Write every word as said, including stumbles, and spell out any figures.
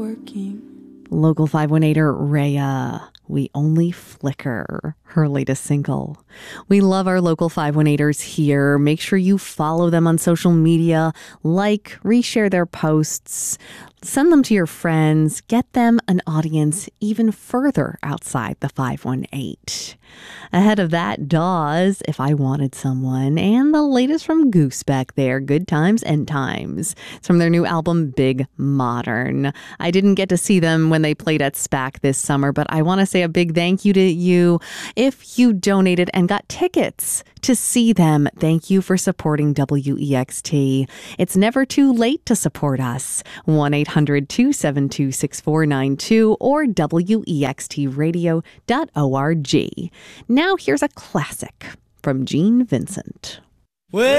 working. Local five one eighter Rhea, We Only Flicker, her latest single. We love our local five one eighters here. Make sure you follow them on social media, like, reshare their posts, send them to your friends, get them an audience even further outside the five one eight. Ahead of that, Dawes, If I Wanted Someone, and the latest from Goosebeck there, Good Times, End Times. It's from their new album, Big Modern. I didn't get to see them when they played at SPAC this summer, but I want to say a big thank you to you if you donated and got tickets to see them. Thank you for supporting W E X T. It's never too late to support us. one eight hundred two seven two six four nine two or W E X T radio dot org. Now here's a classic from Gene Vincent. Well,